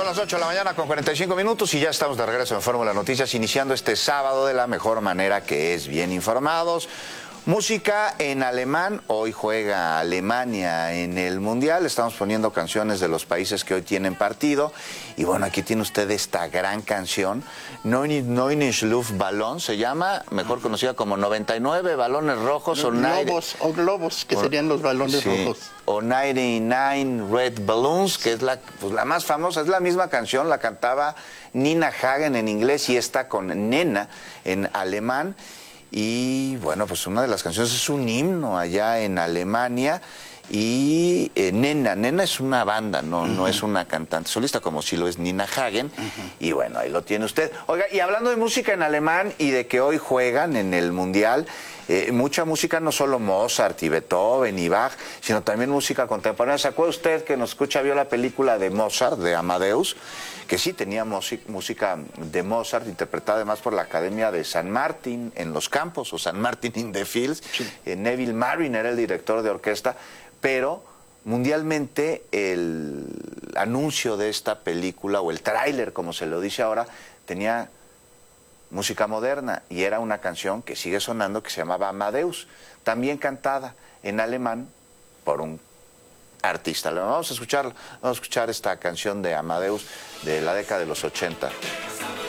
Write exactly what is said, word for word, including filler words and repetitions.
las ocho de la mañana con cuarenta y cinco minutos y ya estamos de regreso en Fórmula Noticias, iniciando este sábado de la mejor manera, que es bien informados. Música en alemán, hoy juega Alemania en el Mundial, estamos poniendo canciones de los países que hoy tienen partido, y bueno, aquí tiene usted esta gran canción, Neun Luftballons, se llama, mejor conocida como noventa y nueve balones rojos, o globos, o globos, que serían los balones sí, rojos. O noventa y nueve Red Balloons, que es la, pues, la más famosa, es la misma canción, la cantaba Nina Hagen en inglés y esta con Nena en alemán. Y bueno, pues una de las canciones es un himno allá en Alemania. Y eh, Nena, Nena es una banda, no, uh-huh. no es una cantante solista como si lo es Nina Hagen. Uh-huh. Y bueno, ahí lo tiene usted. Oiga, y hablando de música en alemán y de que hoy juegan en el Mundial, eh, mucha música, no solo Mozart y Beethoven y Bach, sino también música contemporánea. ¿Se acuerda usted que nos escucha, vio la película de Mozart, de Amadeus? Que sí tenía música de Mozart, interpretada además por la Academia de San Martín en los Campos, o San Martín in the Fields. Sí. Eh, Neville Marvin era el director de orquesta, pero mundialmente el anuncio de esta película, o el tráiler, como se lo dice ahora, tenía música moderna, y era una canción que sigue sonando, que se llamaba Amadeus, también cantada en alemán por un artista. Vamos a escuchar, vamos a escuchar esta canción de Amadeus de la década de los ochenta.